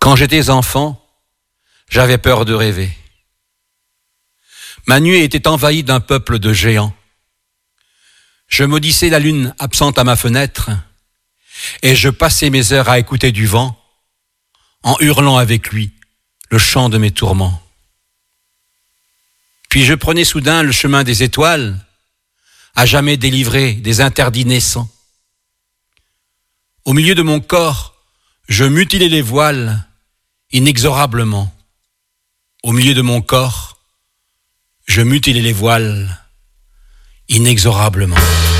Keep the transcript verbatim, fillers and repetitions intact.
Quand j'étais enfant, j'avais peur de rêver. Ma nuit était envahie d'un peuple de géants. Je maudissais la lune absente à ma fenêtre et je passais mes heures à écouter du vent en hurlant avec lui le chant de mes tourments. Puis je prenais soudain le chemin des étoiles, à jamais délivré des interdits naissants. Au milieu de mon corps, je mutilais les voiles inexorablement. Au milieu de mon corps, je mutilais les voiles inexorablement.